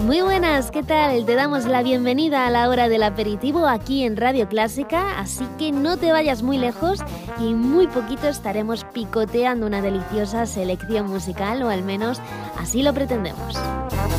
Muy buenas, ¿qué tal? Te damos la bienvenida a la hora del aperitivo aquí en Radio Clásica, así que no te vayas muy lejos y muy poquito estaremos picoteando una deliciosa selección musical, o al menos así lo pretendemos.